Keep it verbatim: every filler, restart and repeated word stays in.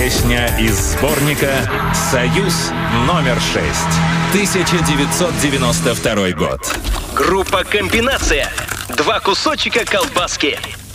Песня из сборника «Союз номер шесть». тысяча девятьсот девяносто второй год. Группа «Комбинация». Два кусочка колбаски.